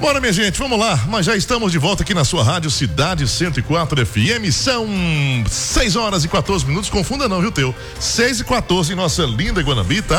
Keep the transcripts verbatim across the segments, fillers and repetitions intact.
Bora, minha gente, vamos lá. Mas já estamos de volta aqui na sua rádio Cidade cento e quatro F M. São seis horas e quatorze minutos. Confunda não, viu, teu? seis e quatorze em nossa linda Guanambi, tá?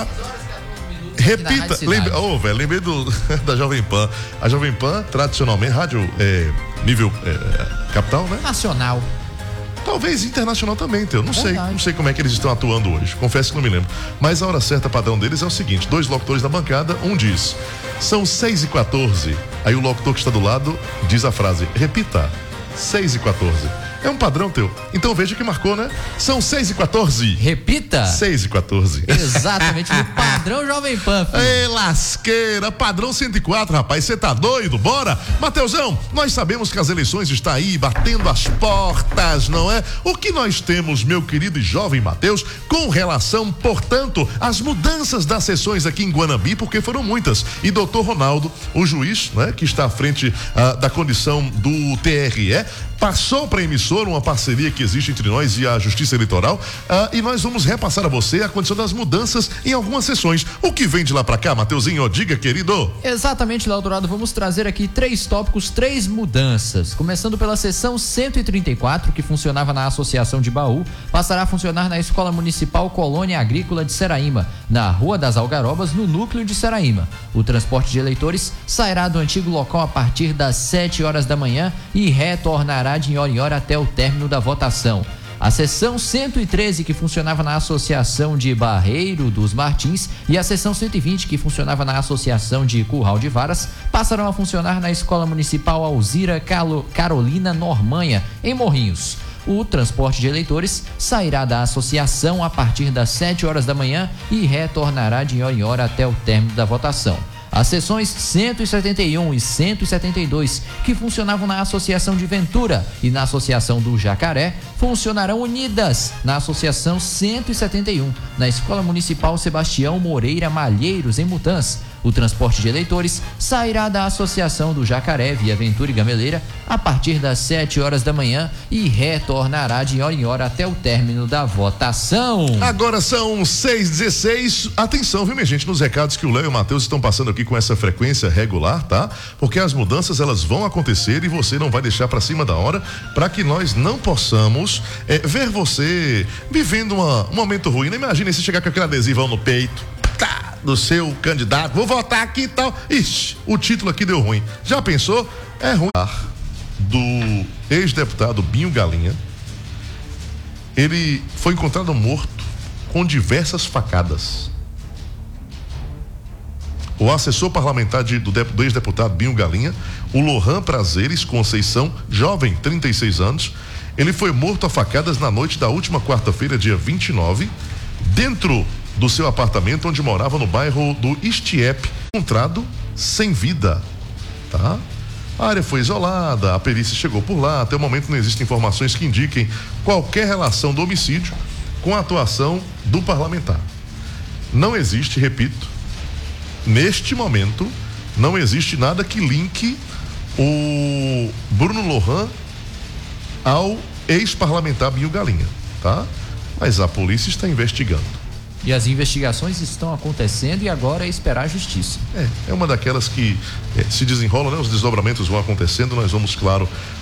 Repita, lembre, oh, velho, lembrei do, da Jovem Pan. A Jovem Pan, tradicionalmente, rádio é, nível é, capital, né? Nacional. Talvez internacional também, teu. Não sei, não sei como é que eles estão atuando hoje. Confesso que não me lembro. Mas a hora certa padrão deles é o seguinte: dois locutores da bancada, um diz, são seis e quatorze. Aí o locutor que está do lado diz a frase, repita, seis e quatorze. É um padrão teu. Então veja que marcou, né? São seis e quatorze. Repita. seis e quatorze. Exatamente, no padrão Jovem Pan, filho. Ei, lasqueira, padrão cento e quatro, rapaz, você tá doido? Bora? Mateusão, nós sabemos que as eleições estão aí, batendo as portas, não é? O que nós temos, meu querido e jovem Mateus, com relação, portanto, às mudanças das sessões aqui em Guanambi, porque foram muitas. E doutor Ronaldo, o juiz, né, que está à frente ah, da condição do T R E, passou para a emissora uma parceria que existe entre nós e a Justiça Eleitoral, ah, e nós vamos repassar a você a condição das mudanças em algumas sessões. O que vem de lá para cá, Mateuzinho? Diga, querido. Exatamente, Léo Dourado, vamos trazer aqui três tópicos, três mudanças. Começando pela seção cento e trinta e quatro, que funcionava na Associação de Baú, passará a funcionar na Escola Municipal Colônia Agrícola de Seraíma, na Rua das Algarobas, no núcleo de Seraíma. O transporte de eleitores sairá do antigo local a partir das sete horas da manhã e retornará de hora em hora até o término da votação. A seção cento e treze, que funcionava na Associação de Barreiro dos Martins, e a seção cento e vinte, que funcionava na Associação de Curral de Varas, passarão a funcionar na Escola Municipal Alzira Carolina Normanha, em Morrinhos. O transporte de eleitores sairá da associação a partir das sete horas da manhã e retornará de hora em hora até o término da votação. As seções cento e setenta e um e cento e setenta e dois, que funcionavam na Associação de Ventura e na Associação do Jacaré, funcionarão unidas na Associação cento e setenta e um, na Escola Municipal Sebastião Moreira Malheiros, em Mutãs. O transporte de eleitores sairá da Associação do Jacaré, via Ventura e Gameleira, a partir das sete horas da manhã e retornará de hora em hora até o término da votação. Agora são seis e dezesseis. Atenção, viu, minha gente, nos recados que o Léo e o Matheus estão passando aqui com essa frequência regular, tá? Porque as mudanças, elas vão acontecer e você não vai deixar pra cima da hora, para que nós não possamos é, ver você vivendo uma, um momento ruim. Não imagine se chegar com aquele adesivão no peito, tá, do seu candidato, vou votar aqui e tal. Ixi, o título aqui deu ruim. Já pensou? É ruim. Do ex-deputado Binho Galinha, ele foi encontrado morto com diversas facadas. O assessor parlamentar de, do, do ex-deputado Binho Galinha, o Lohan Prazeres Conceição, jovem, trinta e seis anos, ele foi morto a facadas na noite da última quarta-feira, dia vinte e nove, dentro do seu apartamento onde morava no bairro do Istiepe, encontrado sem vida, tá? A área foi isolada, a perícia chegou por lá, até o momento não existem informações que indiquem qualquer relação do homicídio com a atuação do parlamentar. Não existe, repito, neste momento, não existe nada que linke o Bruno Lohan ao ex-parlamentar Binho Galinha, tá? Mas a polícia está investigando. E as investigações estão acontecendo e agora é esperar a justiça. É, é uma daquelas que é, se desenrolam, né? Os desdobramentos vão acontecendo, nós vamos, claro,